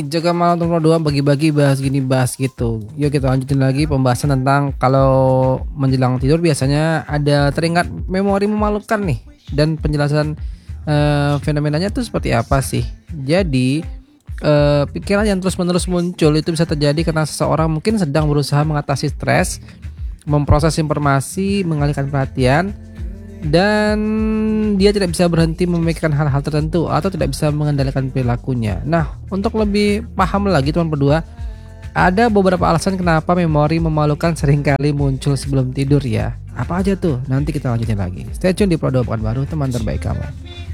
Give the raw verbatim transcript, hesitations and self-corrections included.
Jaga malam untuk dua bagi-bagi bahas gini bahas gitu. Yuk kita lanjutin lagi pembahasan tentang kalau menjelang tidur biasanya ada teringat memori memalukan nih dan penjelasan eh, fenomenanya tuh seperti apa sih. Jadi eh, pikiran yang terus-menerus muncul itu bisa terjadi karena seseorang mungkin sedang berusaha mengatasi stres, memproses informasi, mengalihkan perhatian, dan dia tidak bisa berhenti memikirkan hal-hal tertentu atau tidak bisa mengendalikan perilakunya. Nah, untuk lebih paham lagi teman berdua, ada beberapa alasan kenapa memori memalukan seringkali muncul sebelum tidur ya. Apa aja tuh? Nanti kita lanjutin lagi. Stay tune di Pro dua Pekan Baru, teman terbaik kamu.